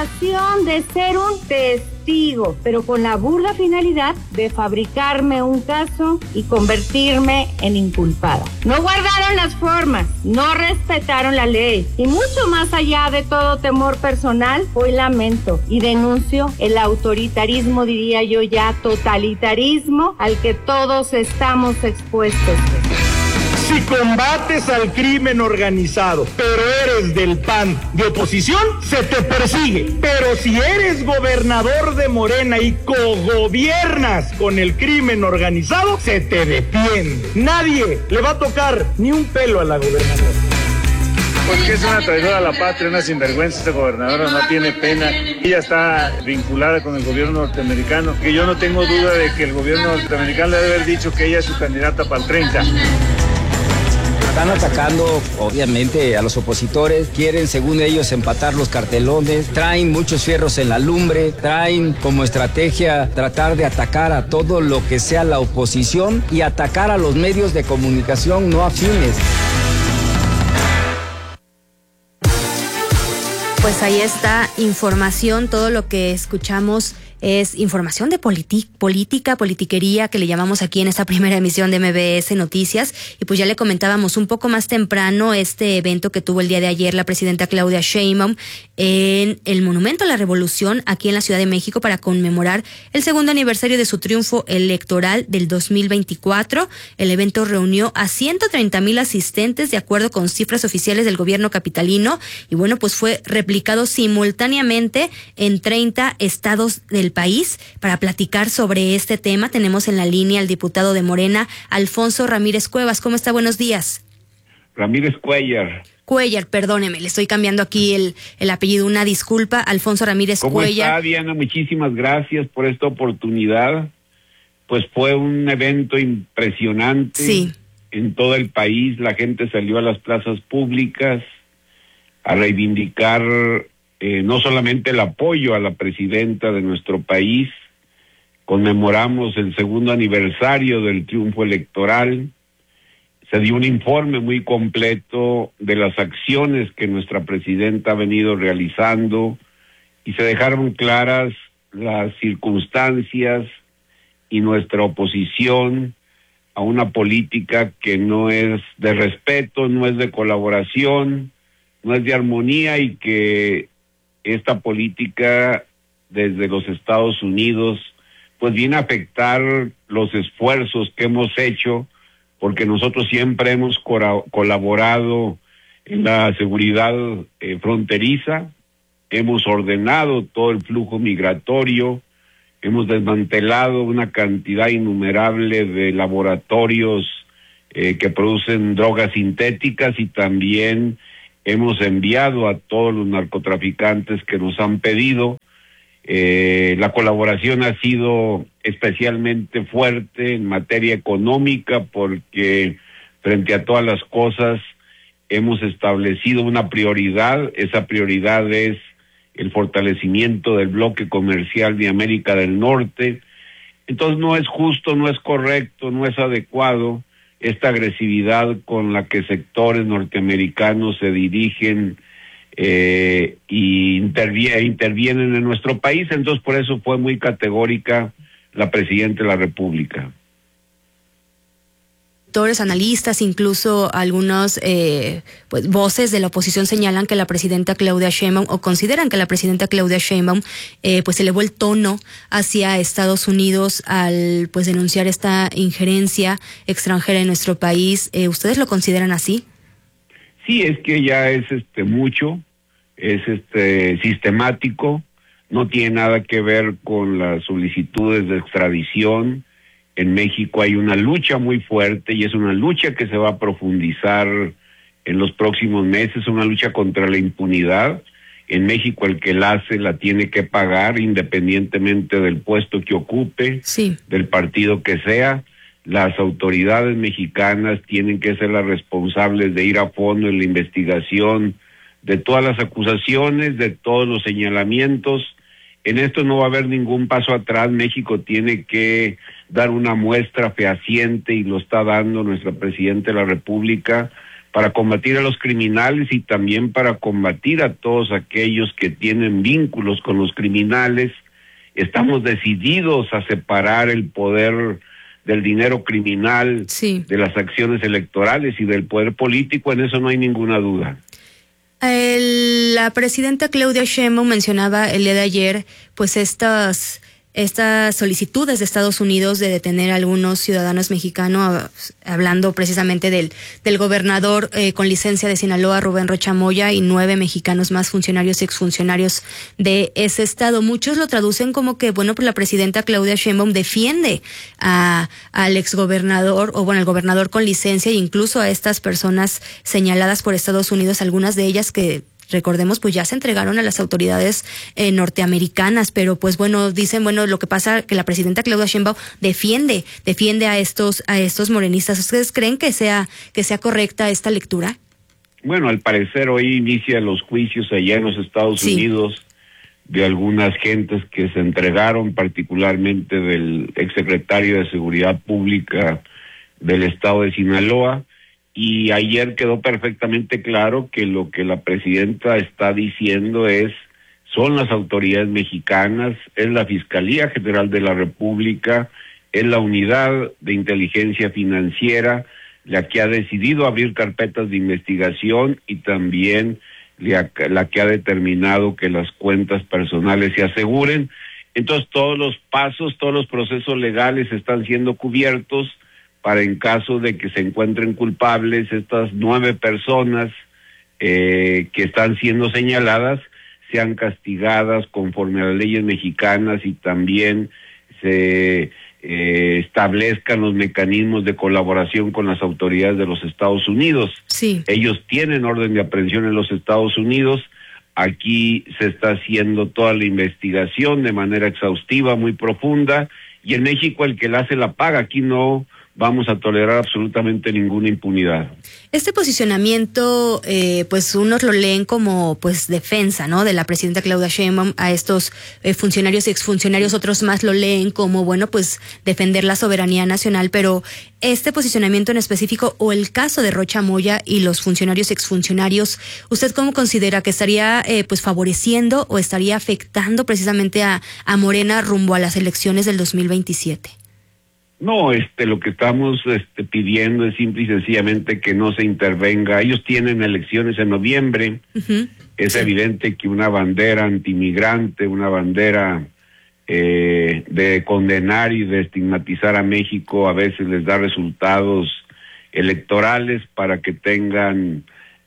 obligación de ser un testigo, pero con la burda finalidad de fabricarme un caso y convertirme en inculpada. No guardaron las formas, no respetaron la ley y mucho más allá de todo temor personal, hoy lamento y denuncio el autoritarismo, diría yo ya totalitarismo, al que todos estamos expuestos. Si combates al crimen organizado, pero eres del PAN de oposición, se te persigue. Pero si eres gobernador de Morena y cogobiernas con el crimen organizado, se te defiende. Nadie le va a tocar ni un pelo a la gobernadora. Porque es una traidora a la patria, una sinvergüenza. Esta gobernadora no tiene pena. Ella está vinculada con el gobierno norteamericano, que yo no tengo duda de que el gobierno norteamericano le debe haber dicho que ella es su candidata para el 30. Están atacando, obviamente, a los opositores, quieren, según ellos, empatar los cartelones, traen muchos fierros en la lumbre, traen como estrategia tratar de atacar a todo lo que sea la oposición y atacar a los medios de comunicación no afines. Pues ahí está información, todo lo que escuchamos es información de política, politiquería, que le llamamos aquí en esta primera emisión de MBS Noticias. Y pues ya le comentábamos un poco más temprano este evento que tuvo el día de ayer la presidenta Claudia Sheinbaum en el Monumento a la Revolución aquí en la Ciudad de México para conmemorar el segundo aniversario de su triunfo electoral del 2024. El evento reunió a 130,000 asistentes de acuerdo con cifras oficiales del gobierno capitalino y bueno, pues fue replicado simultáneamente en 30 estados del país. Para platicar sobre este tema tenemos en la línea al diputado de Morena, Alfonso Ramírez Cuevas. ¿Cómo está? Buenos días. Ramírez Cuellar. Cuellar, perdóneme, le estoy cambiando aquí el apellido, una disculpa. Alfonso Ramírez ¿Cómo Cuellar. está, Diana? Muchísimas gracias por esta oportunidad. Pues fue un evento impresionante. Sí. En todo el país la gente salió a las plazas públicas a reivindicar no solamente el apoyo a la presidenta de nuestro país, conmemoramos el segundo aniversario del triunfo electoral, se dio un informe muy completo de las acciones que nuestra presidenta ha venido realizando y se dejaron claras las circunstancias y nuestra oposición a una política que no es de respeto, no es de colaboración, no es de armonía y que esta política desde los Estados Unidos pues viene a afectar los esfuerzos que hemos hecho porque nosotros siempre hemos colaborado en la seguridad fronteriza, hemos ordenado todo el flujo migratorio, hemos desmantelado una cantidad innumerable de laboratorios que producen drogas sintéticas y también hemos enviado a todos los narcotraficantes que nos han pedido. La colaboración ha sido especialmente fuerte en materia económica porque frente a todas las cosas hemos establecido una prioridad. Esa prioridad es el fortalecimiento del bloque comercial de América del Norte. Entonces no es justo, no es correcto, no es adecuado esta agresividad con la que sectores norteamericanos se dirigen y intervienen en nuestro país. Entonces por eso fue muy categórica la presidenta de la República. Analistas, incluso algunos pues voces de la oposición señalan que la presidenta Claudia Sheinbaum o consideran que la presidenta Claudia Sheinbaum pues elevó el tono hacia Estados Unidos al pues denunciar esta injerencia extranjera en nuestro país. ¿Ustedes lo consideran así? Sí, es que ya es mucho, es sistemático, no tiene nada que ver con las solicitudes de extradición. En México hay una lucha muy fuerte y es una lucha que se va a profundizar en los próximos meses, una lucha contra la impunidad. En México el que la hace la tiene que pagar independientemente del puesto que ocupe, sí, del partido que sea. Las autoridades mexicanas tienen que ser las responsables de ir a fondo en la investigación de todas las acusaciones, de todos los señalamientos. En esto no va a haber ningún paso atrás. México tiene que dar una muestra fehaciente y lo está dando nuestra presidenta de la República para combatir a los criminales y también para combatir a todos aquellos que tienen vínculos con los criminales. Estamos decididos a separar el poder del dinero criminal, sí, de las acciones electorales y del poder político, en eso no hay ninguna duda. La presidenta Claudia Sheinbaum mencionaba el día de ayer, pues estas solicitudes de Estados Unidos de detener a algunos ciudadanos mexicanos, hablando precisamente del gobernador con licencia de Sinaloa, Rubén Rocha Moya, y 9 mexicanos más, funcionarios y exfuncionarios de ese estado. Muchos lo traducen como que, bueno, pues la presidenta Claudia Sheinbaum defiende al exgobernador, o bueno, al gobernador con licencia, e incluso a estas personas señaladas por Estados Unidos, algunas de ellas que, recordemos, pues ya se entregaron a las autoridades norteamericanas, pero pues bueno, dicen, bueno, lo que pasa que la presidenta Claudia Sheinbaum defiende a estos morenistas. ¿Ustedes creen que sea correcta esta lectura? Bueno, al parecer hoy inicia los juicios allá en los Estados Unidos de algunas gentes que se entregaron, particularmente del exsecretario de Seguridad Pública del estado de Sinaloa. Y ayer quedó perfectamente claro que lo que la presidenta está diciendo son las autoridades mexicanas, es la Fiscalía General de la República, es la Unidad de Inteligencia Financiera la que ha decidido abrir carpetas de investigación y también la que ha determinado que las cuentas personales se aseguren. Entonces todos los pasos, todos los procesos legales están siendo cubiertos para, en caso de que se encuentren culpables, estas 9 personas que están siendo señaladas sean castigadas conforme a las leyes mexicanas y también se establezcan los mecanismos de colaboración con las autoridades de los Estados Unidos. Sí. Ellos tienen orden de aprehensión en los Estados Unidos. Aquí se está haciendo toda la investigación de manera exhaustiva, muy profunda, y en México el que la hace la paga. Aquí no vamos a tolerar absolutamente ninguna impunidad. Este posicionamiento, pues unos lo leen como pues defensa, ¿no?, de la presidenta Claudia Sheinbaum a estos funcionarios y exfuncionarios, otros más lo leen como, bueno, pues defender la soberanía nacional, pero este posicionamiento en específico, o el caso de Rocha Moya y los funcionarios y exfuncionarios, ¿usted cómo considera que estaría pues favoreciendo o estaría afectando precisamente a Morena rumbo a las elecciones del 2027? No, lo que estamos pidiendo es simple y sencillamente que no se intervenga. Ellos tienen elecciones en noviembre. Uh-huh. Es evidente que una bandera antimigrante, una bandera de condenar y de estigmatizar a México a veces les da resultados electorales para que tengan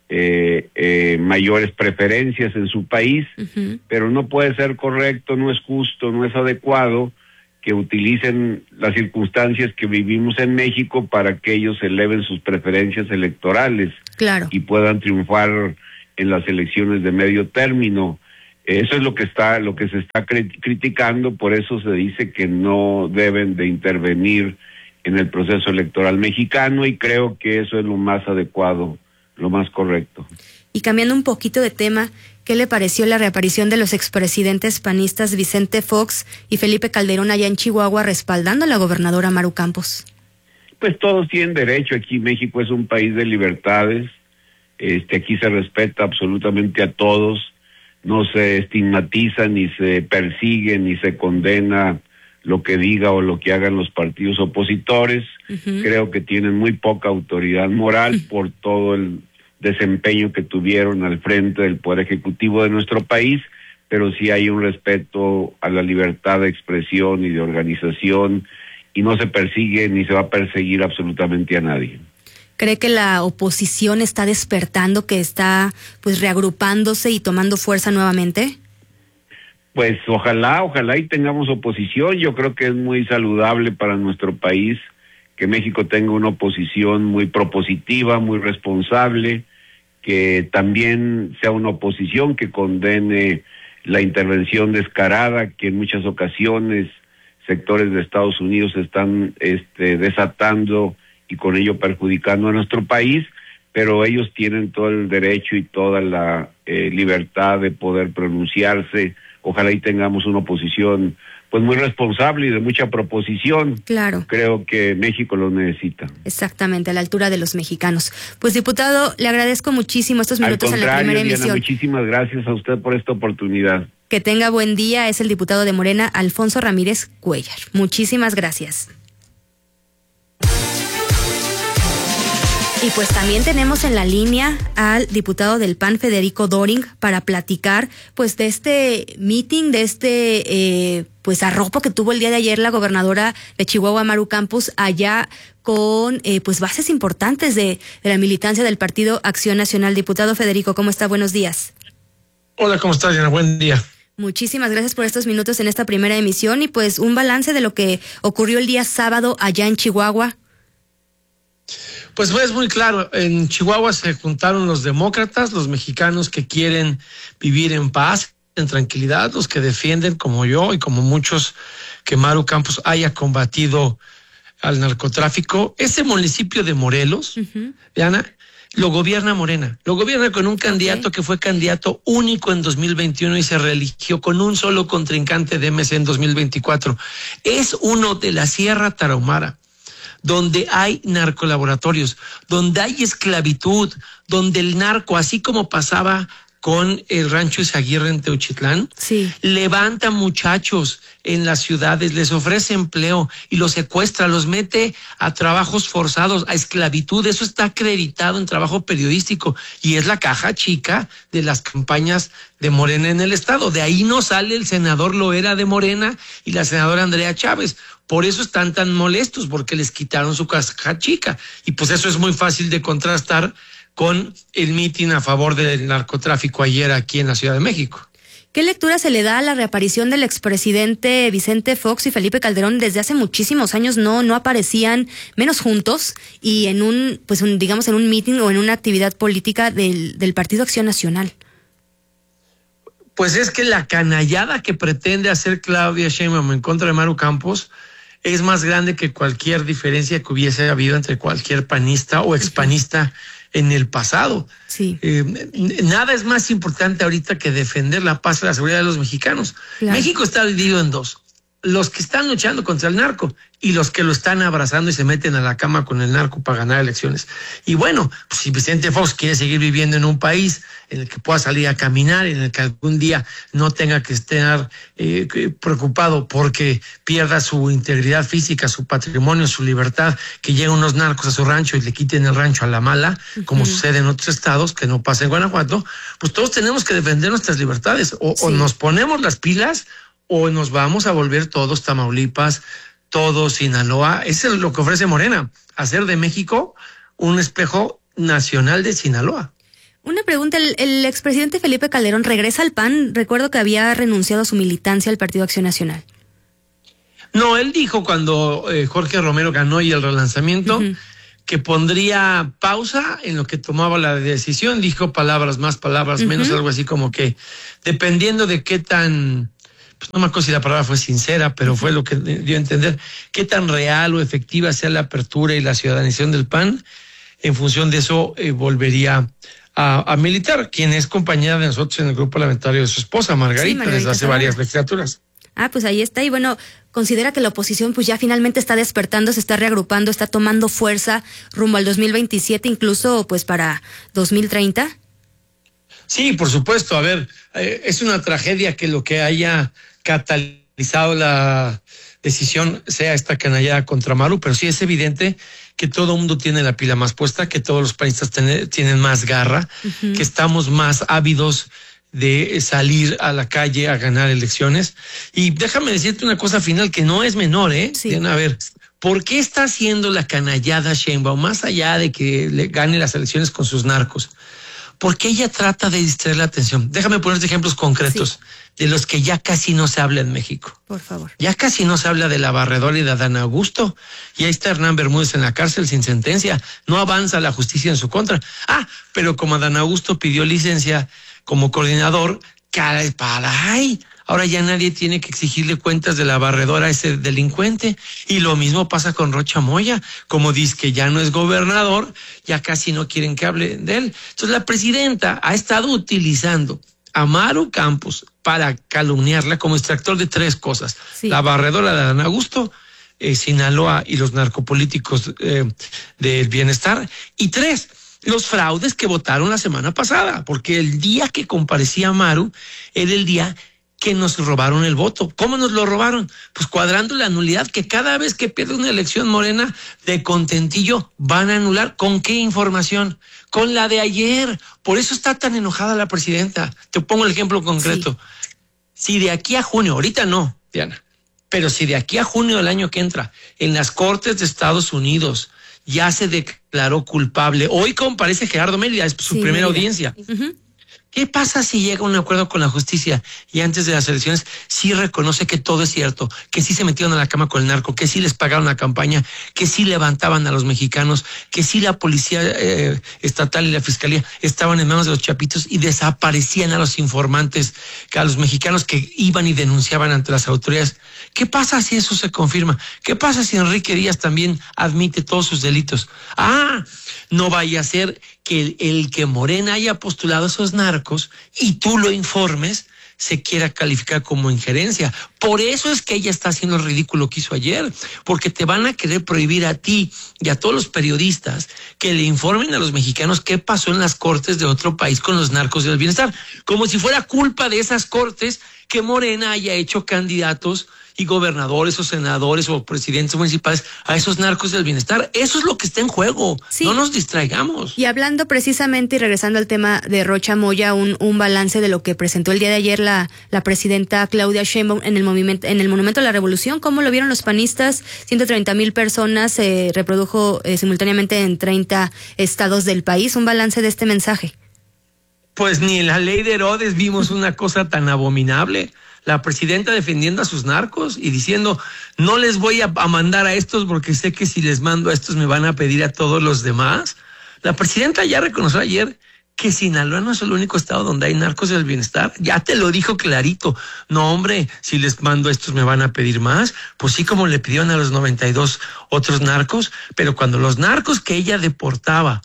mayores preferencias en su país, uh-huh, pero no puede ser correcto, no es justo, no es adecuado que utilicen las circunstancias que vivimos en México para que ellos eleven sus preferencias electorales, claro, y puedan triunfar en las elecciones de medio término. Eso es lo que se está criticando, por eso se dice que no deben de intervenir en el proceso electoral mexicano, y creo que eso es lo más adecuado, lo más correcto. Y cambiando un poquito de tema, ¿qué le pareció la reaparición de los expresidentes panistas Vicente Fox y Felipe Calderón allá en Chihuahua respaldando a la gobernadora Maru Campos? Pues todos tienen derecho. Aquí México es un país de libertades. Aquí se respeta absolutamente a todos. No se estigmatiza, ni se persigue, ni se condena lo que diga o lo que hagan los partidos opositores. Uh-huh. Creo que tienen muy poca autoridad moral por todo el desempeño que tuvieron al frente del Poder Ejecutivo de nuestro país, pero sí hay un respeto a la libertad de expresión y de organización, y no se persigue ni se va a perseguir absolutamente a nadie. ¿Cree que la oposición está despertando, que está pues reagrupándose y tomando fuerza nuevamente? Pues ojalá y tengamos oposición. Yo creo que es muy saludable para nuestro país que México tenga una oposición muy propositiva, muy responsable, que también sea una oposición que condene la intervención descarada que en muchas ocasiones sectores de Estados Unidos están desatando y con ello perjudicando a nuestro país, pero ellos tienen todo el derecho y toda la libertad de poder pronunciarse. Ojalá y tengamos una oposición pues muy responsable y de mucha proposición. Claro. Creo que México lo necesita. Exactamente, a la altura de los mexicanos. Pues, diputado, le agradezco muchísimo estos minutos en la primera emisión. Diana, muchísimas gracias a usted por esta oportunidad. Que tenga buen día. Es el diputado de Morena, Alfonso Ramírez Cuéllar. Muchísimas gracias. Y pues también tenemos en la línea al diputado del PAN, Federico Doring, para platicar pues de este meeting, de este pues arropo que tuvo el día de ayer la gobernadora de Chihuahua, Maru Campos, allá con pues bases importantes de la militancia del Partido Acción Nacional. Diputado Federico, ¿cómo está? Buenos días. Hola, ¿cómo estás, Diana? Buen día. Muchísimas gracias por estos minutos en esta primera emisión y pues un balance de lo que ocurrió el día sábado allá en Chihuahua. Pues es muy claro, en Chihuahua se juntaron los demócratas, los mexicanos que quieren vivir en paz, en tranquilidad, los que defienden, como yo y como muchos, que Maru Campos haya combatido al narcotráfico. Ese municipio de Morelos, Diana, lo gobierna Morena, lo gobierna con un candidato que fue candidato único en 2021 y se reeligió con un solo contrincante de MC en 2024. Es uno de la Sierra Tarahumara, donde hay narcolaboratorios, donde hay esclavitud, donde el narco, así como pasaba con el rancho Izaguirre en Teuchitlán, sí, levanta muchachos en las ciudades, les ofrece empleo y los secuestra, los mete a trabajos forzados, a esclavitud. Eso está acreditado en trabajo periodístico y es la caja chica de las campañas de Morena en el estado. De ahí no sale el senador Loera de Morena y la senadora Andrea Chávez. Por eso están tan molestos, porque les quitaron su caja chica. Y pues eso es muy fácil de contrastar con el mitin a favor del narcotráfico ayer aquí en la Ciudad de México. ¿Qué lectura se le da a la reaparición del expresidente Vicente Fox y Felipe Calderón? Desde hace muchísimos años no aparecían, menos juntos, y en un mitin o en una actividad política del Partido Acción Nacional. Pues es que la canallada que pretende hacer Claudia Sheinbaum en contra de Maru Campos es más grande que cualquier diferencia que hubiese habido entre cualquier panista o expanista en el pasado. Sí. Nada es más importante ahorita que defender la paz y la seguridad de los mexicanos. Claro. México está dividido en dos: los que están luchando contra el narco y los que lo están abrazando y se meten a la cama con el narco para ganar elecciones. Y bueno, pues si Vicente Fox quiere seguir viviendo en un país en el que pueda salir a caminar, en el que algún día no tenga que estar preocupado porque pierda su integridad física, su patrimonio, su libertad, que lleguen unos narcos a su rancho y le quiten el rancho a la mala, como sucede en otros estados, que no pasa en Guanajuato, pues todos tenemos que defender nuestras libertades. O nos ponemos las pilas o nos vamos a volver todos Tamaulipas, todo Sinaloa. Eso es lo que ofrece Morena, hacer de México un espejo nacional de Sinaloa. Una pregunta, el expresidente Felipe Calderón regresa al PAN. Recuerdo que había renunciado a su militancia al Partido Acción Nacional. No, él dijo cuando Jorge Romero ganó y el relanzamiento que pondría pausa en lo que tomaba la decisión. Dijo palabras más, palabras menos, algo así como que dependiendo de qué tan... Pues no me acuerdo si la palabra fue sincera, pero fue lo que dio a entender, qué tan real o efectiva sea la apertura y la ciudadanización del PAN. En función de eso volvería a militar, quien es compañera de nosotros en el grupo parlamentario de su esposa, Margarita, desde hace varias legislaturas. Pues ahí está. Y bueno, ¿considera que la oposición pues ya finalmente está despertando, se está reagrupando, está tomando fuerza rumbo al 2027, incluso pues para 2030? Sí, por supuesto. A ver, es una tragedia que lo que haya catalizado la decisión sea esta canallada contra Maru, pero sí es evidente que todo el mundo tiene la pila más puesta, que todos los panistas tienen más garra, que estamos más ávidos de salir a la calle a ganar elecciones. Y déjame decirte una cosa final que no es menor, Sí. A ver, ¿por qué está haciendo la canallada Sheinbaum, más allá de que le gane las elecciones con sus narcos? Porque ella trata de distraer la atención. Déjame ponerte ejemplos concretos de los que ya casi no se habla en México. Por favor. Ya casi no se habla de la Barredora y de Adán Augusto. Y ahí está Hernán Bermúdez en la cárcel sin sentencia. No avanza la justicia en su contra. Pero como Adán Augusto pidió licencia como coordinador, caray, ahora ya nadie tiene que exigirle cuentas de la Barredora a ese delincuente. Y lo mismo pasa con Rocha Moya. Como dice que ya no es gobernador, ya casi no quieren que hable de él. Entonces la presidenta ha estado utilizando a Maru Campos para calumniarla como extractor de 3 cosas. Sí. La barredora de Adán Augusto, Sinaloa y los narcopolíticos del bienestar. Y 3, los fraudes que votaron la semana pasada, porque el día que comparecía Maru era el día que nos robaron el voto. ¿Cómo nos lo robaron? Pues cuadrando la nulidad, que cada vez que pierde una elección Morena de contentillo van a anular. ¿Con qué información? Con la de ayer. Por eso está tan enojada la presidenta. Te pongo el ejemplo concreto. Sí. Si de aquí a junio, ahorita no, Diana, pero si de aquí a junio del año que entra, en las Cortes de Estados Unidos ya se declaró culpable, hoy comparece Gerardo Mérida, es su primera audiencia. ¿Qué pasa si llega a un acuerdo con la justicia y antes de las elecciones sí reconoce que todo es cierto, que sí se metieron a la cama con el narco, que sí les pagaron la campaña, que sí levantaban a los mexicanos, que sí la policía estatal y la fiscalía estaban en manos de los chapitos y desaparecían a los informantes, a los mexicanos que iban y denunciaban ante las autoridades? ¿Qué pasa si eso se confirma? ¿Qué pasa si Enrique Díaz también admite todos sus delitos? No vaya a ser que el que Morena haya postulado esos narcos y tú lo informes se quiera calificar como injerencia. Por eso es que ella está haciendo el ridículo que hizo ayer, porque te van a querer prohibir a ti y a todos los periodistas que le informen a los mexicanos qué pasó en las cortes de otro país con los narcos del bienestar, como si fuera culpa de esas cortes que Morena haya hecho candidatos y gobernadores o senadores o presidentes municipales a esos narcos del bienestar. Eso es lo que está en juego. Sí. No nos distraigamos. Y hablando precisamente y regresando al tema de Rocha Moya, un balance de lo que presentó el día de ayer la presidenta Claudia Sheinbaum en el Monumento a la Revolución. ¿Cómo lo vieron los panistas? 130,000 personas se reprodujo simultáneamente en 30 estados del país. Un balance de este mensaje. Pues ni en la ley de Herodes vimos una cosa tan abominable. La presidenta defendiendo a sus narcos y diciendo, no les voy a mandar a estos porque sé que si les mando a estos me van a pedir a todos los demás. La presidenta ya reconoció ayer que Sinaloa no es el único estado donde hay narcos del bienestar. Ya te lo dijo clarito. No, hombre, si les mando a estos me van a pedir más. Pues sí, como le pidieron a los 92 otros narcos, pero cuando los narcos que ella deportaba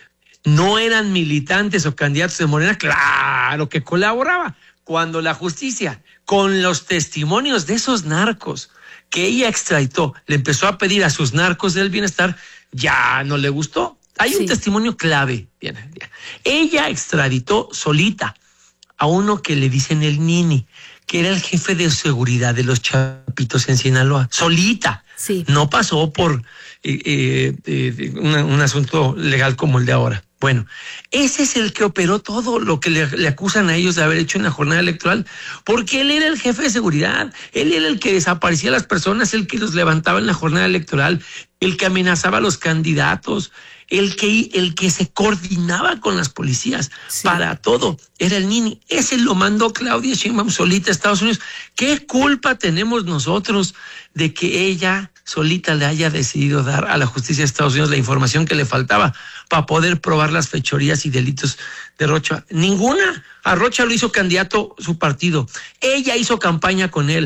no eran militantes o candidatos de Morena, claro que colaboraba. Cuando la justicia, con los testimonios de esos narcos que ella extraditó, le empezó a pedir a sus narcos del bienestar, ya no le gustó. Hay un testimonio clave. Bien. Ella extraditó solita a uno que le dicen el Nini, que era el jefe de seguridad de los chapitos en Sinaloa. Solita. Sí. No pasó por un asunto legal como el de ahora. Bueno, ese es el que operó todo lo que le acusan a ellos de haber hecho en la jornada electoral, porque él era el jefe de seguridad, él era el que desaparecía a las personas, el que los levantaba en la jornada electoral, el que amenazaba a los candidatos, el que se coordinaba con las policías para todo, era el Nini. Ese lo mandó Claudia Sheinbaum solita a Estados Unidos. ¿Qué culpa tenemos nosotros de que ella solita le haya decidido dar a la justicia de Estados Unidos la información que le faltaba para poder probar las fechorías y delitos de Rocha? Ninguna. A Rocha lo hizo candidato su partido. Ella hizo campaña con él.